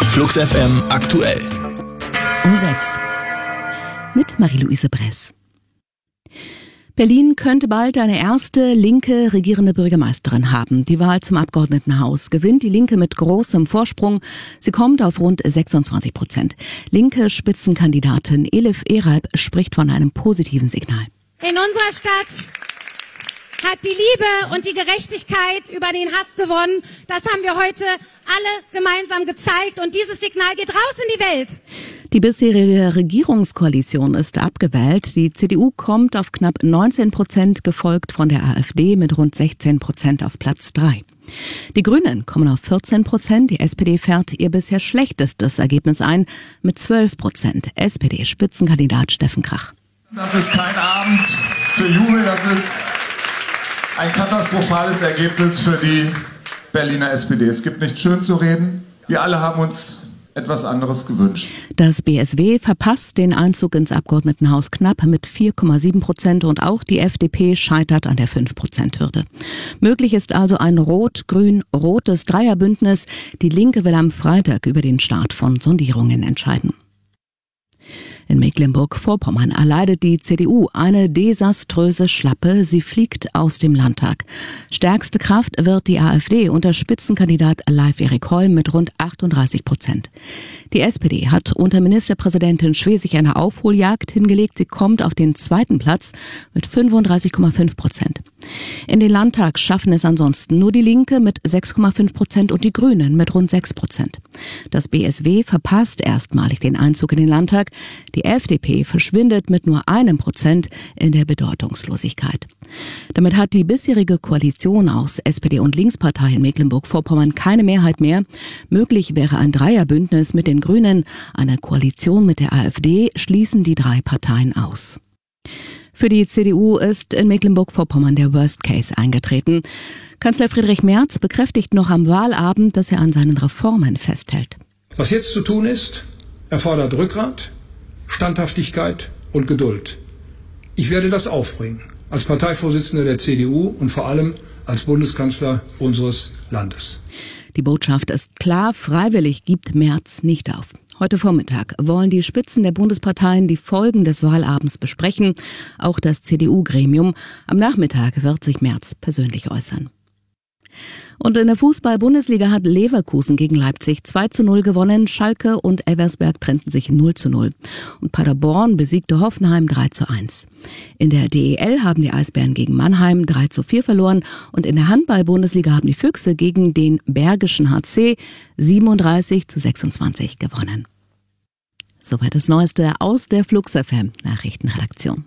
Flux FM aktuell. Um 6. Mit Marie-Louise Bress. Berlin könnte bald eine erste linke regierende Bürgermeisterin haben. Die Wahl zum Abgeordnetenhaus gewinnt die Linke mit großem Vorsprung. Sie kommt auf rund 26%. Linke Spitzenkandidatin Elif Eralp spricht von einem positiven Signal. In unserer Stadt hat die Liebe und die Gerechtigkeit über den Hass gewonnen. Das haben wir heute alle gemeinsam gezeigt und dieses Signal geht raus in die Welt. Die bisherige Regierungskoalition ist abgewählt. Die CDU kommt auf knapp 19%, gefolgt von der AfD mit rund 16% auf Platz 3. Die Grünen kommen auf 14%. Die SPD fährt ihr bisher schlechtestes Ergebnis ein mit 12%. SPD-Spitzenkandidat Steffen Krach. Das ist kein Abend für Jubel, das ist ein katastrophales Ergebnis für die Berliner SPD. Es gibt nichts schön zu reden. Wir alle haben uns etwas anderes gewünscht. Das BSW verpasst den Einzug ins Abgeordnetenhaus knapp mit 4,7% und auch die FDP scheitert an der 5%-Hürde. Möglich ist also ein rot-grün-rotes Dreierbündnis. Die Linke will am Freitag über den Start von Sondierungen entscheiden. In Mecklenburg-Vorpommern erleidet die CDU eine desaströse Schlappe. Sie fliegt aus dem Landtag. Stärkste Kraft wird die AfD unter Spitzenkandidat Leif-Erik Holm mit rund 38%. Die SPD hat unter Ministerpräsidentin Schwesig eine Aufholjagd hingelegt. Sie kommt auf den zweiten Platz mit 35,5%. In den Landtag schaffen es ansonsten nur die Linke mit 6,5% und die Grünen mit rund 6%. Das BSW verpasst erstmalig den Einzug in den Landtag. Die FDP verschwindet mit nur 1% in der Bedeutungslosigkeit. Damit hat die bisherige Koalition aus SPD und Linkspartei in Mecklenburg-Vorpommern keine Mehrheit mehr. Möglich wäre ein Dreierbündnis mit den Grünen. Eine Koalition mit der AfD schließen die drei Parteien aus. Für die CDU ist in Mecklenburg-Vorpommern der Worst Case eingetreten. Kanzler Friedrich Merz bekräftigt noch am Wahlabend, dass er an seinen Reformen festhält. Was jetzt zu tun ist, erfordert Rückgrat, Standhaftigkeit und Geduld. Ich werde das aufbringen, als Parteivorsitzender der CDU und vor allem als Bundeskanzler unseres Landes. Die Botschaft ist klar, freiwillig gibt Merz nicht auf. Heute Vormittag wollen die Spitzen der Bundesparteien die Folgen des Wahlabends besprechen, auch das CDU-Gremium. Am Nachmittag wird sich Merz persönlich äußern. Und in der Fußball-Bundesliga hat Leverkusen gegen Leipzig 2:0 gewonnen. Schalke und Elversberg trennten sich 0:0. Und Paderborn besiegte Hoffenheim 3:1. In der DEL haben die Eisbären gegen Mannheim 3:4 verloren. Und in der Handball-Bundesliga haben die Füchse gegen den Bergischen HC 37:26 gewonnen. Soweit das Neueste aus der Flux FM Nachrichtenredaktion.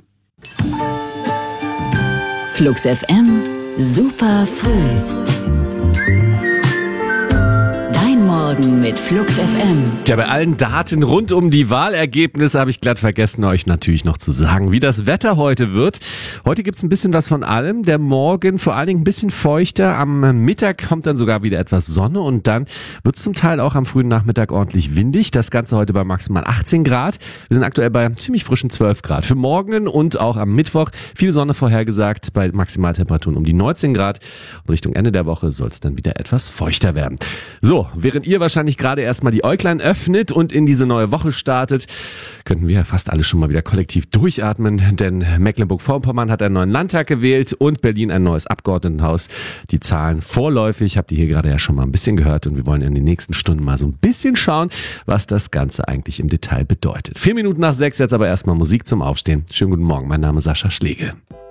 Flux FM, super früh. Morgen mit Flux FM. Ja, bei allen Daten rund um die Wahlergebnisse habe ich glatt vergessen, euch natürlich noch zu sagen, wie das Wetter heute wird. Heute gibt's ein bisschen was von allem. Der Morgen vor allen Dingen ein bisschen feuchter. Am Mittag kommt dann sogar wieder etwas Sonne und dann wird's zum Teil auch am frühen Nachmittag ordentlich windig. Das Ganze heute bei maximal 18 Grad. Wir sind aktuell bei ziemlich frischen 12 Grad. Für morgen und auch am Mittwoch viel Sonne vorhergesagt bei Maximaltemperaturen um die 19 Grad. Und Richtung Ende der Woche soll es dann wieder etwas feuchter werden. So, während ihr wahrscheinlich gerade erstmal die Äuglein öffnet und in diese neue Woche startet, könnten wir fast alle schon mal wieder kollektiv durchatmen, denn Mecklenburg-Vorpommern hat einen neuen Landtag gewählt und Berlin ein neues Abgeordnetenhaus. Die Zahlen vorläufig habt ihr hier gerade ja schon mal ein bisschen gehört und wir wollen in den nächsten Stunden mal so ein bisschen schauen, was das Ganze eigentlich im Detail bedeutet. 4 Minuten nach 6, jetzt aber erstmal Musik zum Aufstehen. Schönen guten Morgen, mein Name ist Sascha Schlegel.